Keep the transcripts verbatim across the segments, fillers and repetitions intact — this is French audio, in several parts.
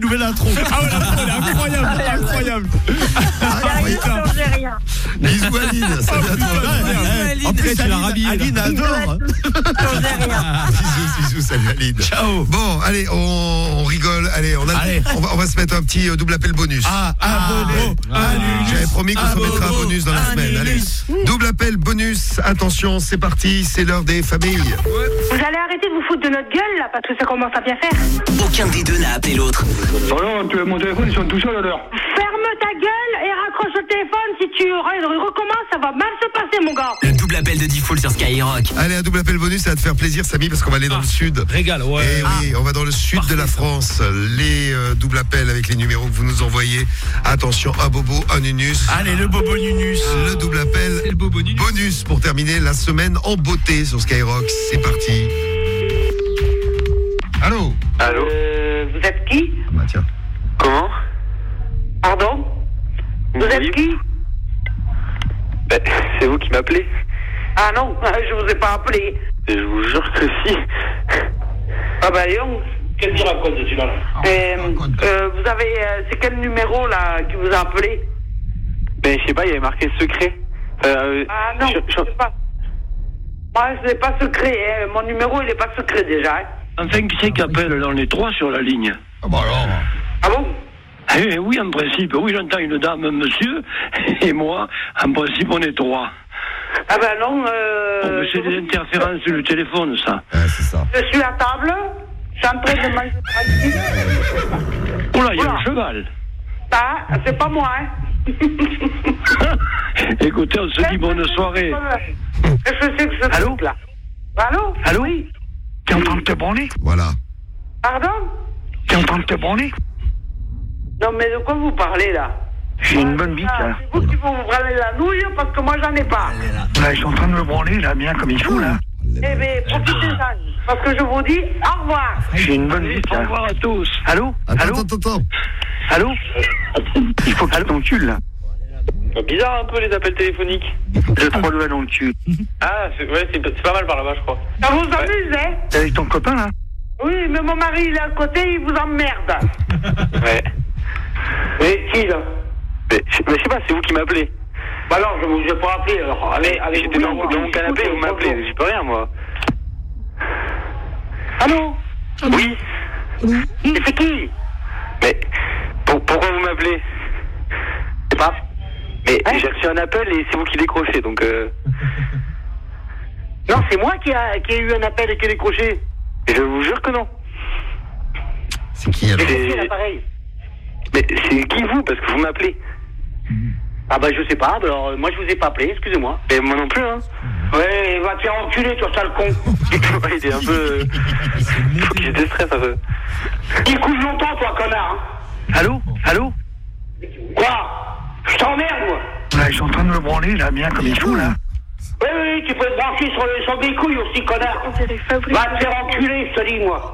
nouvelle intro. Ah ouais, l'intro, elle est incroyable, incroyable. Derrière, ça changeait rien. Bisous Aline, salut à toi. En plus, Aline, Aline adore. Ça changeait rien. Bisous, bisous, salut Aline. Ciao. Bon, allez, on, on rigole. Allez, on, a, Allez. On, va, on va se mettre un petit euh, double appel bonus. Ah, abonné. J'avais promis qu'on se mettra un bonus dans la semaine. Allez, double appel bonus. Attention, c'est parti, c'est l'heure des familles. Vous allez arrêter de vous foutre de notre gueule, là, parce que ça commence à bien faire. Aucun des deux n'a appelé l'autre. Alors, tu, mon téléphone, ils sont tout seuls à l'heure. Ferme ta gueule et raccroche le téléphone. Si tu re- recommences, ça va mal se passer, mon gars. Le double appel de Diffoul sur Skyrock. Allez, un double appel bonus, ça va te faire plaisir, Samy, parce qu'on va aller dans le sud. Régale, ouais. Et oui, on va dans le sud de la France. Les euh, doubles appels avec les numéros que vous nous envoyez. Attention, un bobo, un nunus. Allez, le bobo nunus. Le double appel C'est le bobo nunus. bonus pour terminer la semaine en beauté sur Skyrock. C'est parti. Allô? Allô? Euh, vous êtes qui? Ah bah tiens. Comment? Pardon? Vous Oui. êtes qui? Ben, c'est vous qui m'appelez. Ah non, je vous ai pas appelé. Je vous jure que si. Ah bah Léon. Qu'est-ce qu'il raconte celui-là? Euh, euh, vous avez... euh, c'est quel numéro, là, qui vous a appelé? Ben, je sais pas, il y avait marqué secret. Euh, Ah non, je- je- c'est pas... Moi, c'est pas secret, hein. Mon numéro, il est pas secret, déjà, hein. Enfin, qui c'est qui appelle? On est trois sur la ligne. Ah bah alors. Ah bon? Eh oui, en principe, oui, j'entends une dame, un monsieur, et moi, en principe, on est trois. Ah ben non, euh... Bon, mais c'est des interférences sur le téléphone, ça. Ouais, c'est ça. Je suis à table, je suis en train de manger tranquille. Oh là, il y a Oula. un cheval. Ah, c'est pas moi, hein. Écoutez, on se dit bonne soirée. Qu'est-ce que c'est que ce Allô? truc-là? Allô? Allô? T'es en train de te branler? Voilà. Pardon? T'es en train de te branler? Non, mais de quoi vous parlez, là? J'ai une bonne bite, Ah, là. c'est vous qui vous prenez la nouille, parce que moi, j'en ai pas. Là, je suis en train de me branler, là, bien comme il faut, là. Eh bien, profitez-en, parce que je vous dis au revoir. J'ai une bonne bite, là. Au revoir à tous. Allô? Attends, Allô? attends, attends. Allô? Il faut que tu t'encules, là. Bizarre un peu les appels téléphoniques. Le trois doigts dans le cul. Ah, c'est, ouais, c'est, c'est pas mal par là-bas, je crois. Ça vous amuse, hein? T'es avec ton copain, là? Oui, mais mon mari, il est à côté, il vous emmerde. Ouais. Mais qui, là? Mais, je mais je sais pas, c'est vous qui m'appelez. Bah alors, je vous ai pas appelé, alors. Allez, allez, J'étais dans, dans mon canapé, vous m'appelez. J'y peux rien, moi. Allô? Oui. Et c'est qui? Mais, pour- pourquoi vous m'appelez? C'est pas... Mais Hein? j'ai reçu un appel et c'est vous qui décrochez, donc euh... Non, c'est moi qui a, qui a eu un appel et qui a décroché. Je vous jure que non. C'est qui alors? C'est- C'est l'appareil. Mais c'est qui vous? Parce que vous m'appelez. Ah bah je sais pas, alors euh, moi je vous ai pas appelé, excusez-moi. Et moi non plus, hein. Ouais, va te faire enculer, toi, sale con. Ouais, il est un peu... Faut qu'il se stresse un peu. Il couche longtemps, toi, connard. Hein. Allô? Allô? Quoi? Je t'emmerde, moi. Là, je suis en train de me branler, là, bien comme il faut, là. Oui, oui, tu peux te brancher sur, le, sur mes couilles aussi, connard. Va te faire enculer, je te dis, moi.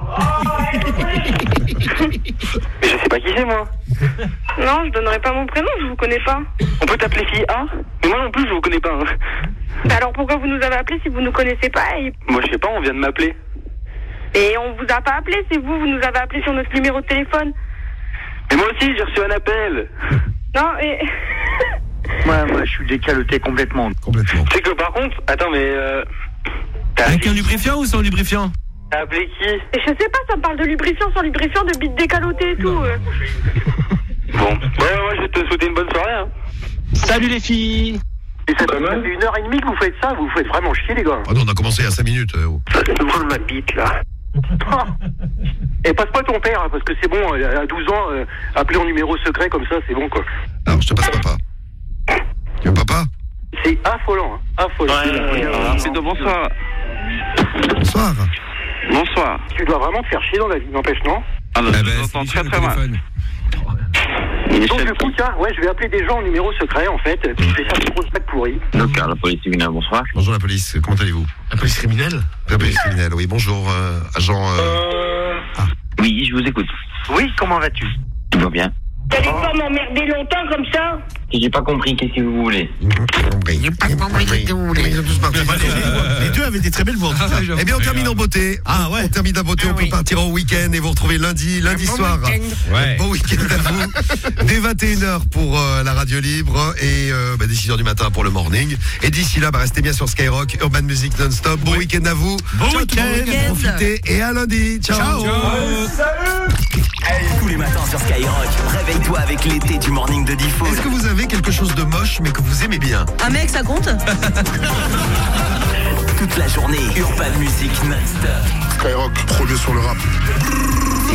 Mais je sais pas qui c'est, moi. Non, je donnerai pas mon prénom, je vous connais pas. On peut t'appeler fille A? Mais moi non plus, je vous connais pas. Hein. Bah alors pourquoi vous nous avez appelé si vous nous connaissez pas et... Moi, je sais pas, on vient de m'appeler. et on vous a pas appelé, c'est vous, vous nous avez appelé sur notre numéro de téléphone. Mais moi aussi, j'ai reçu un appel. Non, et... Ouais, moi, je suis décaloté complètement. Complètement. C'est que par contre, attends, mais euh... T'as Avec un lubrifiant ou sans lubrifiant? t'as appelé qui? et je sais pas, ça me parle de lubrifiant, sans lubrifiant, de bite décalotée et tout. euh. Bon, ouais, moi, je vais te souhaiter une bonne soirée, hein. Salut les filles. Et ça fait une heure et demie que vous faites ça, vous faites vraiment chier, les gars. Ah non, on a commencé il y a cinq minutes. euh, oh. Ça me ma bite, là. Et passe pas ton père, hein, parce que c'est bon, euh, à douze ans, euh, appeler en numéro secret comme ça, c'est bon, quoi. Alors, je te passe papa. Tu veux papa? C'est affolant, hein. Affolant. C'est de bonsoir. Bonsoir. Bonsoir. Tu dois vraiment te faire chier dans la vie, n'empêche, non? Ah bah, Eh je ben, vous c'est entends Michel très au très mal. téléphone. Donc, du coup, tiens, ouais, je vais appeler des gens en numéro secret, en fait, puis je vais faire des grosses blagues pourries. Docteur, la police criminelle, bonsoir. Bonjour la police, comment allez-vous? La police criminelle? La police criminelle, oui, bonjour, euh, agent... Euh... Oui, je vous écoute. Oui, comment vas-tu? Tout va bien. T'allez pas m'emmerder longtemps comme ça? J'ai pas compris, qu'est-ce que vous voulez? J'ai pas compris que vous voulez. Ils sont tous partis. Les deux avaient des très belles voix. Eh bien, on termine en beauté. Ah ouais. On termine en beauté. On peut partir en week-end et vous retrouver lundi, lundi soir. Ouais. Bon week-end à vous. Dès vingt et une heures pour euh, la radio libre et euh, bah, dès six heures du matin pour le morning. Et d'ici là, bah, restez bien sur Skyrock, Urban Music non-stop. Bon Oui. week-end à vous. Bon Ciao, tout le monde. week-end. Profitez et à lundi. Ciao. Ciao. Tous les matins sur Skyrock, réveille-toi avec l'été du morning de Diffoul. Est-ce que vous avez quelque chose de moche mais que vous aimez bien? Un mec, ça compte? Toute la journée, Urban Music non-stop. Skyrock, trop bien sur le rap.